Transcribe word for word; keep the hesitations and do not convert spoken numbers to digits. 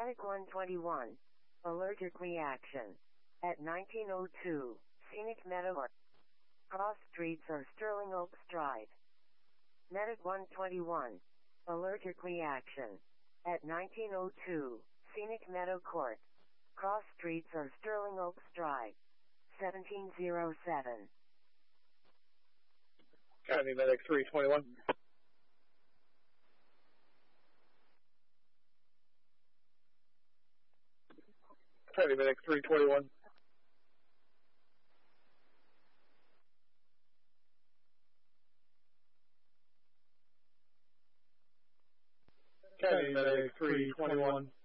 Medic one twenty-one. Allergic reaction. At nineteen oh two, Scenic Meadow or Cross Streets or Sterling Oaks Drive. Medic one twenty-one. Allergic reaction. At nineteen oh two, Scenic Meadow Court. Cross Streets or Sterling Oaks Drive. seventeen oh seven. County Medic three twenty-one. County Medic three twenty-one. County Medic three twenty-one.